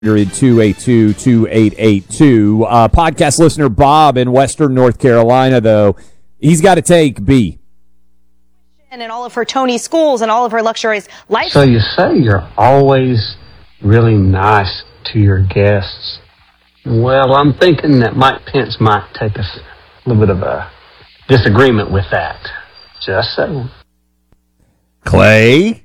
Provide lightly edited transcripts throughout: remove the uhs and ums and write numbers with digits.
282-2882. Podcast listener Bob in Western North Carolina, though, he's got to take B. And in all of her Tony schools and all of her luxurious life. So you say you're always really nice to your guests. Well, I'm thinking that Mike Pence might take a little bit of a disagreement with that. Just saying. Clay?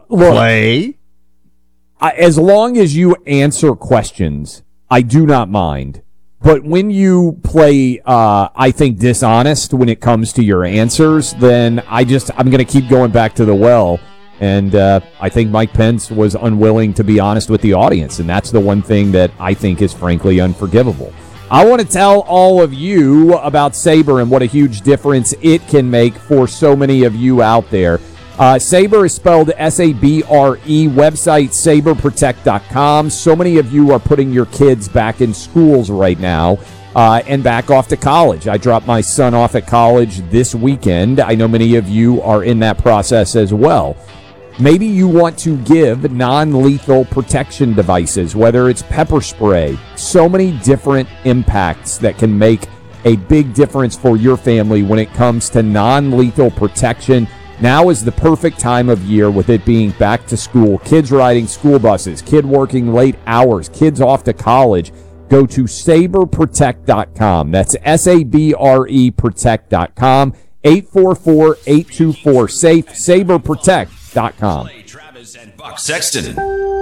As long as you answer questions, I do not mind. But when you play, I think, dishonest when it comes to your answers, then I'm going to keep going back to the well. And I think Mike Pence was unwilling to be honest with the audience. And that's the one thing that I think is frankly unforgivable. I want to tell all of you about Sabre and what a huge difference it can make for so many of you out there. Sabre is spelled S-A-B-R-E, website saberprotect.com. So many of you are putting your kids back in schools right now and back off to college. I dropped my son off at college this weekend. I know many of you are in that process as well. Maybe you want to give non-lethal protection devices, whether it's pepper spray. So many different impacts that can make a big difference for your family when it comes to non-lethal protection. Now is the perfect time of year with it being back to school, kids riding school buses, kid working late hours, kids off to college. Go to saberprotect.com. That's S-A-B-R-E protect.com. 844-824-SAFE, saberprotect.com. Travis and Buck Sexton.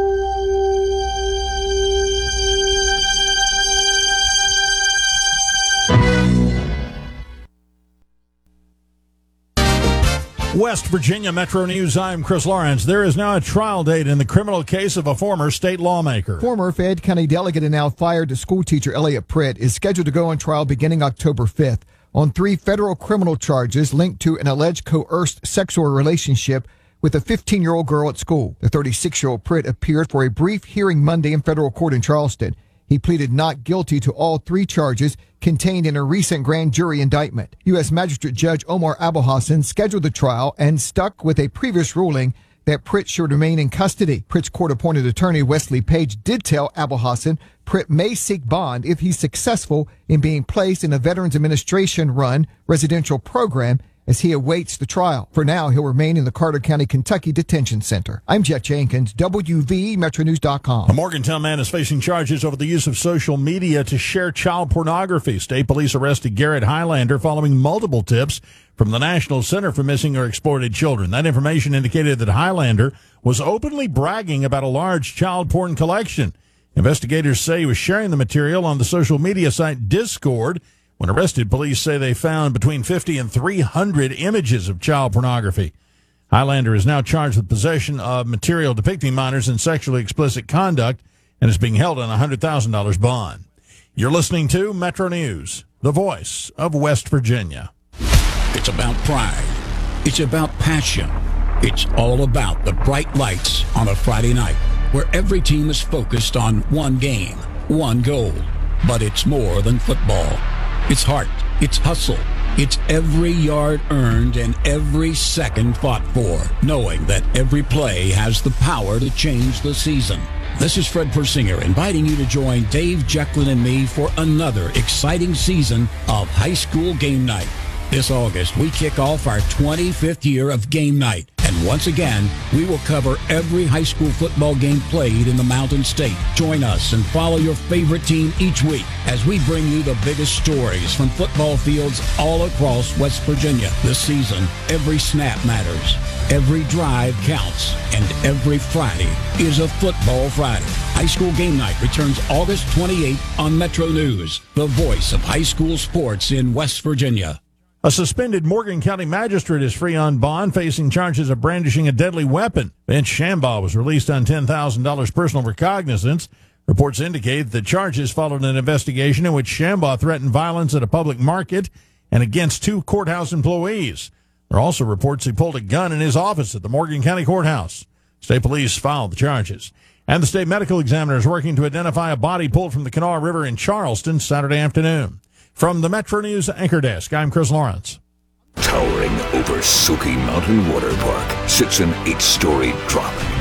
West Virginia Metro News, I'm Chris Lawrence. There is now a trial date in the criminal case of a former state lawmaker. Former Fayette County delegate and now fired schoolteacher Elliot Pritt is scheduled to go on trial beginning October 5th on 3 federal criminal charges linked to an alleged coerced sexual relationship with a 15-year-old girl at school. The 36-year-old Pritt appeared for a brief hearing Monday in federal court in Charleston. He pleaded not guilty to all 3 charges contained in a recent grand jury indictment. U.S. Magistrate Judge Omar Abuhassan scheduled the trial and stuck with a previous ruling that Pritt should remain in custody. Pritt's court-appointed attorney Wesley Page did tell Abuhassan Pritt may seek bond if he's successful in being placed in a Veterans Administration-run residential program as he awaits the trial. For now, he'll remain in the Carter County, Kentucky Detention Center. I'm Jeff Jenkins, WVMetroNews.com. A Morgantown man is facing charges over the use of social media to share child pornography. State police arrested Garrett Highlander following multiple tips from the National Center for Missing or Exploited Children. That information indicated that Highlander was openly bragging about a large child porn collection. Investigators say he was sharing the material on the social media site Discord. When arrested, police say they found between 50 and 300 images of child pornography. Highlander is now charged with possession of material depicting minors in sexually explicit conduct and is being held on a $100,000 bond. You're listening to Metro News, the voice of West Virginia. It's about pride. It's about passion. It's all about the bright lights on a Friday night where every team is focused on one game, one goal. But it's more than football. It's heart, it's hustle, it's every yard earned and every second fought for, knowing that every play has the power to change the season. This is Fred Persinger inviting you to join Dave Jecklin and me for another exciting season of High School Game Night. This August, we kick off our 25th year of Game Night. And once again, we will cover every high school football game played in the Mountain State. Join us and follow your favorite team each week as we bring you the biggest stories from football fields all across West Virginia. This season, every snap matters, every drive counts, and every Friday is a football Friday. High School Game Night returns August 28th on Metro News, the voice of high school sports in West Virginia. A suspended Morgan County magistrate is free on bond, facing charges of brandishing a deadly weapon. Vince Shambaugh was released on $10,000 personal recognizance. Reports indicate the charges followed an investigation in which Shambaugh threatened violence at a public market and against 2 courthouse employees. There are also reports he pulled a gun in his office at the Morgan County Courthouse. State police filed the charges. And the state medical examiner is working to identify a body pulled from the Kanawha River in Charleston Saturday afternoon. From the Metro News Anchor Desk, I'm Chris Lawrence. Towering over Soaky Mountain Water Park sits an 8-story drop down a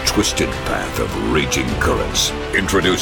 twisted path of raging currents. Introducing